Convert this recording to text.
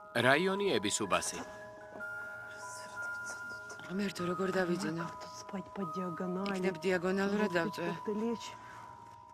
რაიონი ებისუბასი. ღმერთო, როგორ დავიძინო? იქნებ დიაგონალურად დავწვე.